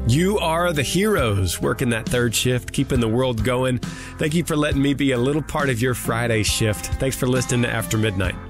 You are the heroes working that third shift, keeping the world going. Thank you for letting me be a little part of your Friday shift. Thanks for listening to After Midnight.